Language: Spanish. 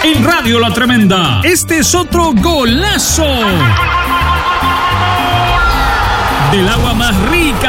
En Radio La Tremenda, este es otro golazo. Del agua más rica